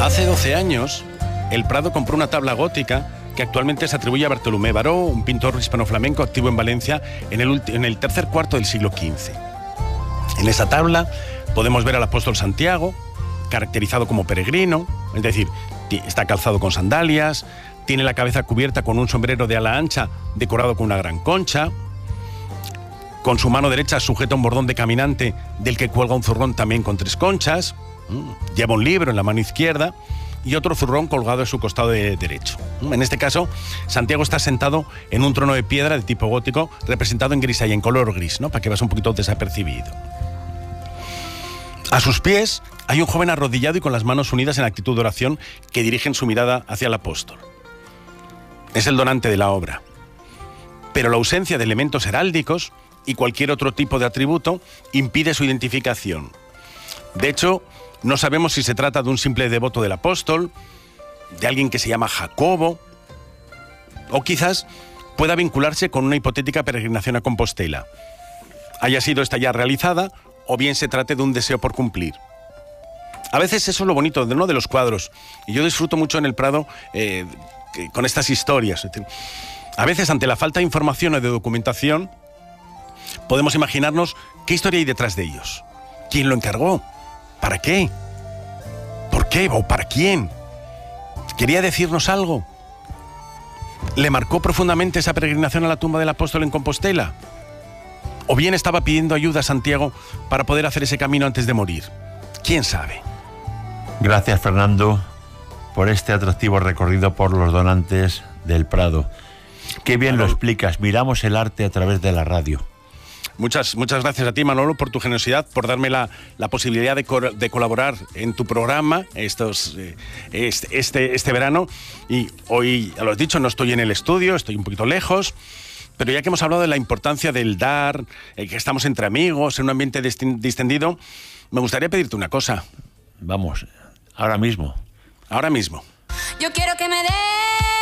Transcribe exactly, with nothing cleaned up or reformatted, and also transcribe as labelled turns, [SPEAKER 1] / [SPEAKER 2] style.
[SPEAKER 1] Hace doce años, el Prado compró una tabla gótica que actualmente se atribuye a Bartolomé Baró, un pintor hispano-flamenco activo en Valencia en el, en el tercer cuarto del siglo quince. En esa tabla podemos ver al apóstol Santiago, caracterizado como peregrino, es decir, está calzado con sandalias, tiene la cabeza cubierta con un sombrero de ala ancha decorado con una gran concha, con su mano derecha sujeta un bordón de caminante del que cuelga un zurrón también con tres conchas, lleva un libro en la mano izquierda y otro zurrón colgado en su costado de derecho. En este caso, Santiago está sentado en un trono de piedra de tipo gótico representado en grisalla, en color gris, ¿no? Para que veas un poquito desapercibido. A sus pies hay un joven arrodillado y con las manos unidas en actitud de oración que dirigen su mirada hacia el apóstol. Es el donante de la obra. Pero la ausencia de elementos heráldicos y cualquier otro tipo de atributo impide su identificación. De hecho, no sabemos si se trata de un simple devoto del apóstol, de alguien que se llama Jacobo, o quizás pueda vincularse con una hipotética peregrinación a Compostela. Haya sido esta ya realizada, o bien se trate de un deseo por cumplir. A veces eso es lo bonito, ¿no?, de los cuadros. Y yo disfruto mucho en el Prado eh, con estas historias. A veces, ante la falta de información o de documentación, podemos imaginarnos qué historia hay detrás de ellos. ¿Quién lo encargó? ¿Para qué? ¿Por qué? ¿O para quién? ¿Quería decirnos algo? ¿Le marcó profundamente esa peregrinación a la tumba del apóstol en Compostela? ¿O bien estaba pidiendo ayuda a Santiago para poder hacer ese camino antes de morir? ¿Quién sabe?
[SPEAKER 2] Gracias, Fernando, por este atractivo recorrido por los donantes del Prado. Qué bien lo explicas. Miramos el arte a través de la radio.
[SPEAKER 1] Muchas, muchas gracias a ti, Manolo, por tu generosidad, por darme la, la posibilidad de, co de colaborar en tu programa estos, eh, este, este, este verano. Y hoy, ya lo has dicho, no estoy en el estudio, estoy un poquito lejos, pero ya que hemos hablado de la importancia del dar, eh, que estamos entre amigos, en un ambiente distendido, me gustaría pedirte una cosa.
[SPEAKER 2] Vamos, ahora mismo.
[SPEAKER 1] Ahora mismo.
[SPEAKER 3] Yo quiero que me des